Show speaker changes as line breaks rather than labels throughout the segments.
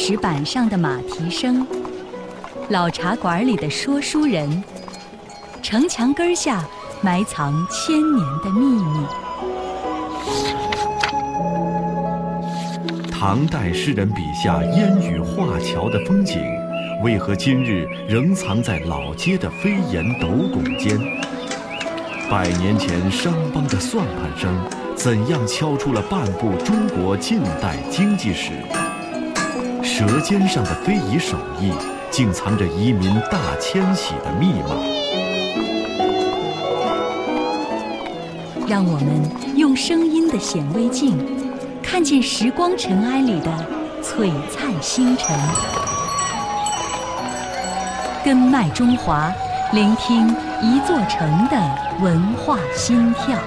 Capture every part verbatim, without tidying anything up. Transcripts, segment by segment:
石板上的马蹄声，老茶馆里的说书人，城墙根下埋藏千年的秘密。
唐代诗人笔下烟雨画桥的风景，为何今日仍藏在老街的飞檐斗拱间？百年前商帮的算盘声，怎样敲出了半部中国近代经济史？舌尖上的非遗手艺，竟藏着移民大迁徙的密码。
让我们用声音的显微镜，看见时光尘埃里的璀璨星辰。根脉中华，聆听一座城的文化心跳。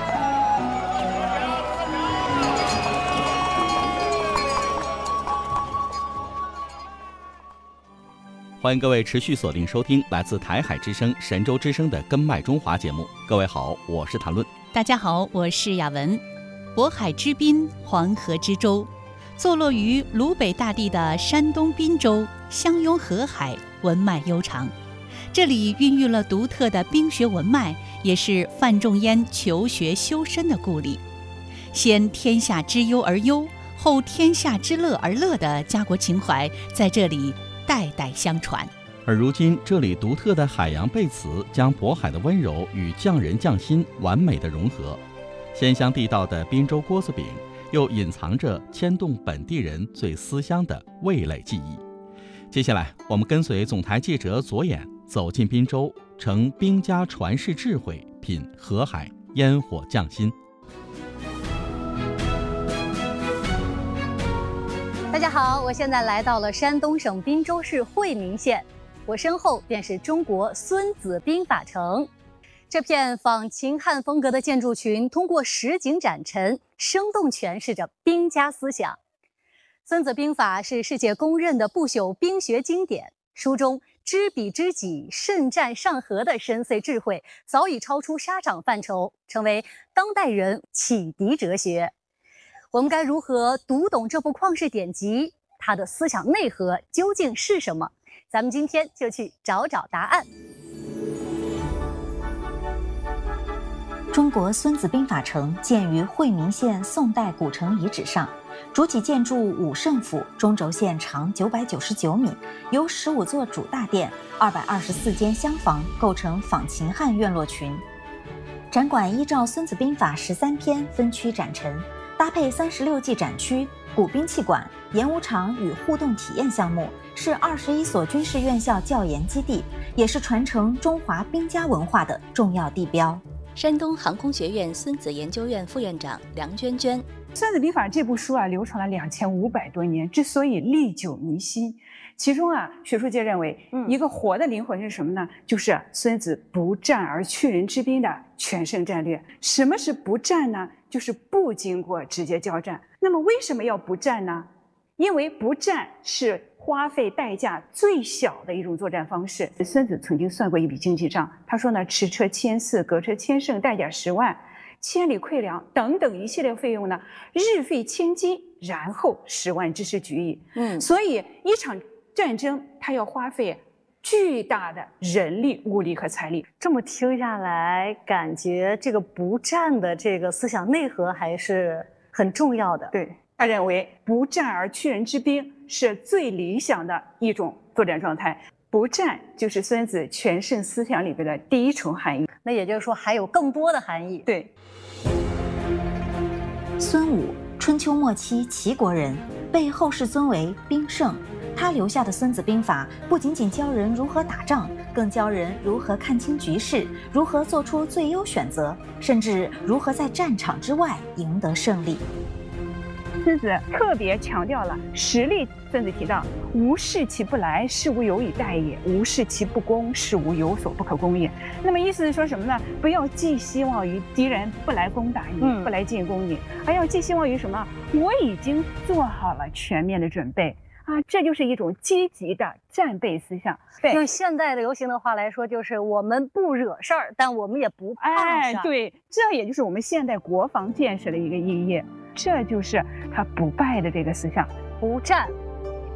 欢迎各位持续锁定收听来自台海之声、神州之声的《根脉中华》节目。各位好，我是谭论。
大家好，我是雅文。渤海之滨，黄河之洲，坐落于鲁北大地的山东滨州，相拥河海，文脉悠长。这里孕育了独特的冰学文脉，也是范仲淹求学修身的故里。先天下之忧而忧，后天下之乐而乐的家国情怀，在这里代代相传。
而如今这里独特的海洋贝词，将渤海的温柔与匠人匠心完美的融合。鲜香地道的滨州锅子饼，又隐藏着牵动本地人最思乡的味蕾记忆。接下来我们跟随总台记者左眼走进滨州，乘兵家传世智慧，品河海烟火匠心。
大家好，我现在来到了山东省滨州市惠民县，我身后便是中国孙子兵法城。这片仿秦汉风格的建筑群，通过实景展陈，生动诠释着兵家思想。孙子兵法是世界公认的不朽兵学经典，书中知彼知己、慎战上合的深邃智慧，早已超出沙场范畴，成为当代人启迪哲学。我们该如何读懂这部旷世典籍？它的思想内核究竟是什么？咱们今天就去找找答案。
中国孙子兵法城建于惠民县宋代古城遗址上，主体建筑武胜府，中轴线长九百九十九米，由十五座主大殿、二百二十四间厢房构成仿秦汉院落群。展馆依照孙子兵法十三篇分区展陈，搭配三十六计展区、古兵器馆、演武场与互动体验项目，是二十一所军事院校教研基地，也是传承中华兵家文化的重要地标。
山东航空学院孙子研究院副院长梁娟娟：
《孙子兵法》这部书啊，流传了两千五百多年，之所以历久弥新，其中啊，学术界认为，嗯、一个活的灵魂是什么呢？就是孙子不战而屈人之兵的全胜战略。什么是不战呢？就是不经过直接交战。那么为什么要不战呢？因为不战是花费代价最小的一种作战方式。孙子曾经算过一笔经济账，他说呢，驰车千驷，隔车千乘，代价十万，千里馈粮等等一系列费用呢，日费千金，然后十万之师举矣。嗯，所以一场战争它要花费巨大的人力、物力和财力。
这么听下来，感觉这个不战的这个思想内核还是很重要的。
对。他认为不战而屈人之兵是最理想的一种作战状态，不战就是孙子全胜思想里边的第一重含义。
那也就是说还有更多的含义。
对。
孙武，春秋末期齐国人，被后世尊为兵圣。他留下的孙子兵法不仅仅教人如何打仗，更教人如何看清局势，如何做出最优选择，甚至如何在战场之外赢得胜利。
孙子特别强调了实力。孙子提到：“无事其不来，事无有以待也；无事其不攻，事无有所不可攻也。”那么意思是说什么呢？不要寄希望于敌人不来攻打你，嗯、不来进攻你，而要寄希望于什么？我已经做好了全面的准备啊！这就是一种积极的战备思想。对，
用现代的流行的话来说，就是我们不惹事儿，但我们也不怕事儿。
哎，对，这也就是我们现代国防建设的一个意义。这就是他不败的这个思想。
不战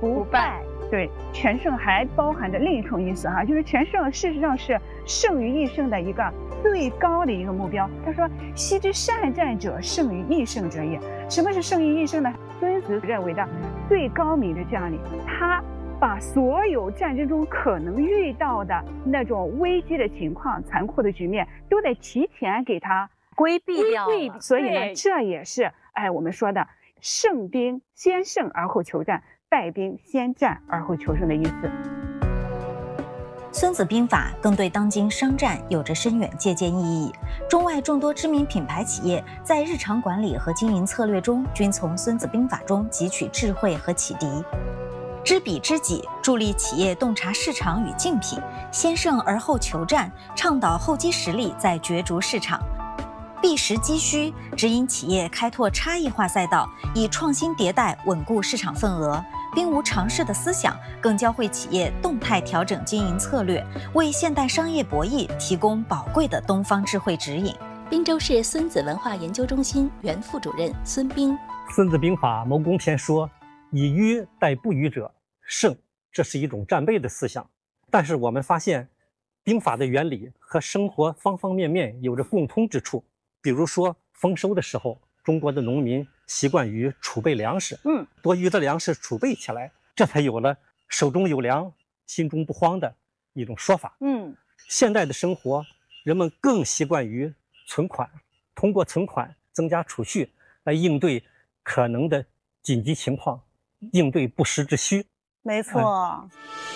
不败。对，全胜还包含着另一重意思哈，就是全胜事实上是胜于一胜的一个最高的一个目标。他说：“昔之善战者，胜于易胜者也。”什么是胜于易胜呢？孙子认为的最高明的将领，他把所有战争中可能遇到的那种危机的情况、残酷的局面，都得提前给他
规避掉
了。所以呢，这也是哎我们说的胜兵先胜而后求战，败兵先战而后求胜的意思。
孙子兵法更对当今商战有着深远借鉴意义。中外众多知名品牌企业在日常管理和经营策略中，均从孙子兵法中汲取智慧和启迪。知彼知己，助力企业洞察市场与竞品，先胜而后求战，倡导厚积实力再角逐市场。避实击虚，指引企业开拓差异化赛道，以创新迭代稳固市场份额。兵无常势的思想，更教会企业动态调整经营策略，为现代商业博弈提供宝贵的东方智慧指引。
滨州市孙子文化研究中心原副主任孙斌：
孙子兵法谋攻篇说，以迂待不迂者胜，这是一种战备的思想。但是我们发现，兵法的原理和生活方方面面有着共通之处。比如说丰收的时候，中国的农民习惯于储备粮食，嗯，多余的粮食储备起来，这才有了手中有粮，心中不慌的一种说法。嗯，现代的生活，人们更习惯于存款，通过存款增加储蓄，来应对可能的紧急情况，应对不时之需。
没错。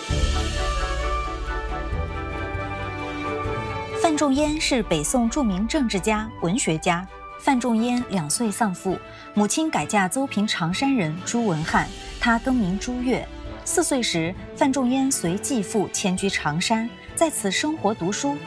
范仲淹是北宋著名政治家、文学家。范仲淹两岁丧父，母亲改嫁邹平常山人朱文翰，他更名朱越。四岁时，范仲淹随继父迁居常山，在此生活读书，